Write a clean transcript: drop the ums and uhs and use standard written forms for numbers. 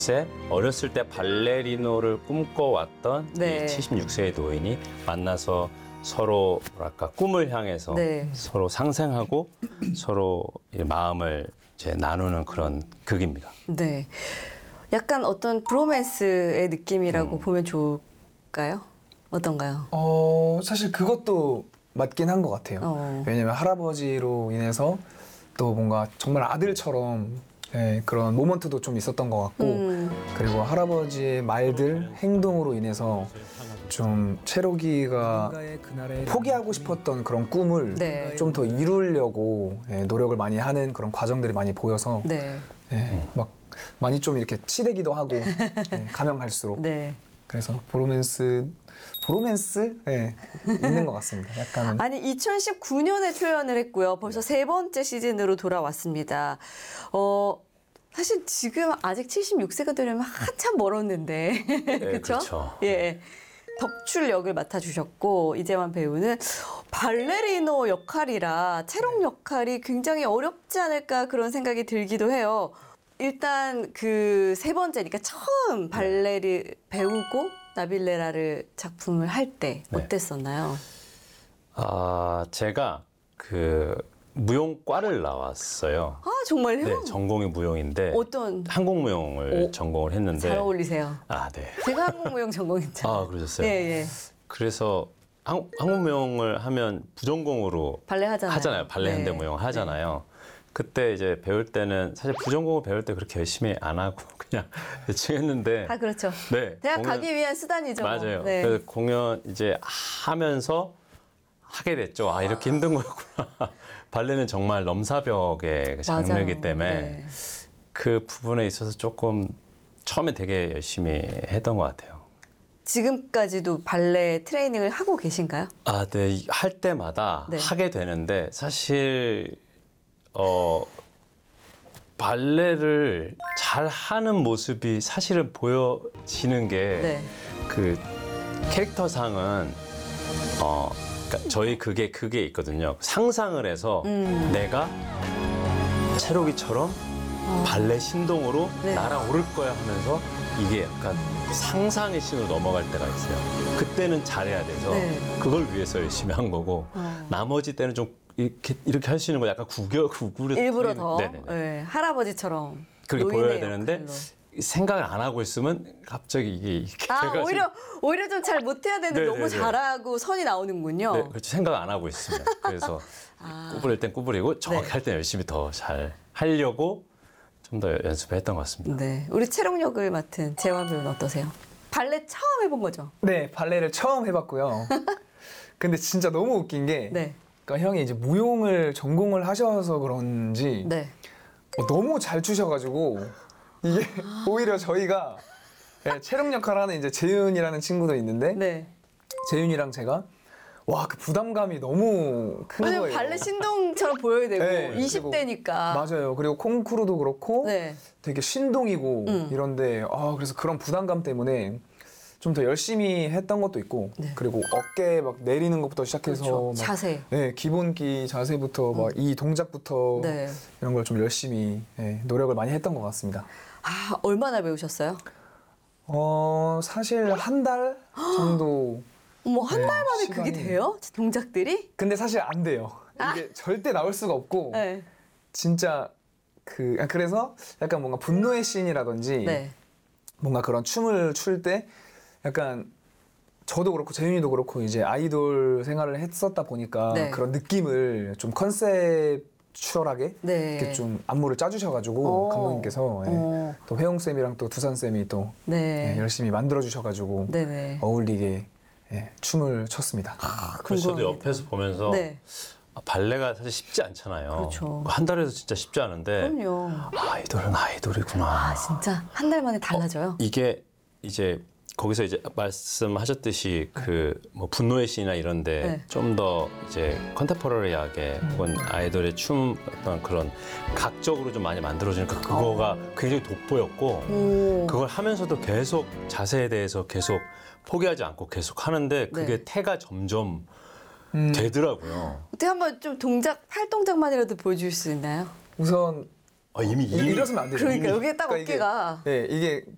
어렸을 때 발레리노를 꿈꿔왔던 네. 이 76세의 노인이 만나서 서로 뭐랄까 꿈을 향해서 네. 서로 상생하고 서로 이 마음을 이제 나누는 그런 극입니다. 네. 약간 어떤 브로맨스의 느낌이라고 보면 좋을까요? 어떤가요? 사실 그것도 맞긴 한 것 같아요. 왜냐면 할아버지로 인해서 또 뭔가 정말 아들처럼 그런 모먼트도 좀 있었던 것 같고 그리고 할아버지의 말들, 행동으로 인해서 좀 체로기가 포기하고 싶었던 그런 꿈을 네. 좀 더 이루려고 노력을 많이 하는 그런 과정들이 많이 보여서 네. 막 많이 좀 이렇게 치대기도 하고 가면 갈수록 네. 그래서 브로맨스 있는 것 같습니다. 약간은. 아니 2019년에 출연을 했고요. 벌써 세 번째 시즌으로 돌아왔습니다. 사실 지금 아직 76세가 되려면 한참 멀었는데 그렇죠? 그렇죠. 예. 덕출 역을 맡아주셨고 이재환 배우는 발레리노 역할이라 체력 역할이 굉장히 어렵지 않을까 그런 생각이 들기도 해요. 일단 그 세 번째니까 처음 발레를 배우고 나빌레라를 작품을 할 때 네. 어땠었나요? 제가 그 무용과를 나왔어요. 아 정말요? 네, 전공이 무용인데 어떤 항공무용을 전공을 했는데 잘 어울리세요. 네. 제가 항공무용 전공했잖아요. 그러셨어요? 예. 그래서 항공무용을 하면 부전공으로 발레 하잖아요. 발레 네. 현대무용 하잖아요. 그때 이제 배울 때는 사실 부전공을 배울 때 그렇게 열심히 안 하고 그냥 대충 했는데 다 그렇죠. 네, 대학 가기 위한 수단이죠. 맞아요. 네. 그래서 공연 이제 하면서 하게 됐죠. 이렇게 힘든 거였구나. 발레는 정말 넘사벽의 그 장르이기 맞아요. 때문에 네. 그 부분에 있어서 조금 처음에 되게 열심히 했던 것 같아요. 지금까지도 발레 트레이닝을 하고 계신가요? 네. 할 때마다 네. 하게 되는데 사실 발레를 잘 하는 모습이 사실은 보여지는 게 그 캐릭터상은 그러니까 저희 그게 있거든요. 상상을 해서 내가 체로기처럼 발레 신동으로 네. 날아오를 거야 하면서 이게 약간 상상의 신으로 넘어갈 때가 있어요. 그때는 잘해야 돼서 네. 그걸 위해서 열심히 한 거고 나머지 때는 좀 이렇게 할 수 있는 거 약간 구구려 일부러 더 네네네. 네, 할아버지처럼 그렇게 노인의 보여야 되는데 역할로. 생각을 안 하고 있으면 갑자기 이게 돼가지고 오히려 좀 잘 못해야 되는데 너무 네네네. 잘하고 선이 나오는군요. 네, 그렇죠. 생각 안 하고 있으면 그래서 구부릴 땐 구부리고 정확히 할 땐 열심히 더 잘 하려고 좀 더 연습을 했던 것 같습니다. 네, 우리 체력역을 맡은 재환 배우는 어떠세요? 발레 처음 해본 거죠? 네, 발레를 처음 해봤고요. 근데 진짜 너무 웃긴 게 네, 그러니까 형이 이제 무용을 전공을 하셔서 그런지 네. 너무 잘 추셔가지고 이게 오히려 저희가 체력 역할을 하는 이제 재윤이라는 친구도 있는데 네. 재윤이랑 제가 그 부담감이 너무 큰 왜냐면 거예요. 발레 신동처럼 보여야 되고 네, 20대니까. 맞아요. 그리고 콩쿠르도 그렇고 네. 되게 신동이고 이런데 그래서 그런 부담감 때문에 좀 더 열심히 했던 것도 있고 네. 그리고 어깨 막 내리는 것부터 시작해서 그렇죠. 막 자세. 네, 기본기 자세부터 막 이 동작부터 네. 이런 걸 좀 열심히 노력을 많이 했던 것 같습니다. 얼마나 배우셨어요? 사실 한 달 정도. 어머, 한 네, 달 만에 그게 시간이- 돼요? 동작들이? 근데 사실 안 돼요. 이게 절대 나올 수가 없고 네. 진짜 그래서 약간 뭔가 분노의 씬이라든지 네. 뭔가 그런 춤을 출 때 약간 저도 그렇고 재윤이도 그렇고 이제 아이돌 생활을 했었다 보니까 네. 그런 느낌을 좀 컨셉추얼하게 네. 이렇게 좀 안무를 짜주셔가지고 감독님께서 또 회영 쌤이랑 또 두산 쌤이 또 네. 열심히 만들어 주셔가지고 네네. 어울리게 춤을 췄습니다. 그래서 저도 궁금합니다. 옆에서 보면서 네. 발레가 사실 쉽지 않잖아요. 그렇죠. 한 달에서 진짜 쉽지 않은데 그럼요. 아이돌은 아이돌이구나. 진짜 한 달 만에 달라져요? 이게 이제 거기서 이제 말씀하셨듯이 그 뭐 분노의 시나 이런데 네. 좀 더 이제 컨템포러리하게 혹은 아이돌의 춤 어떤 그런 각적으로 좀 많이 만들어지니까 그거가 굉장히 돋보였고 그걸 하면서도 계속 자세에 대해서 계속 포기하지 않고 계속 하는데 그게 네. 태가 점점 되더라고요. 어떻게 한번 좀 팔 동작만이라도 보여줄 수 있나요? 우선 이미 이러시면 안 되죠. 그러니까 여기에 딱 그러니까 어깨가. 이게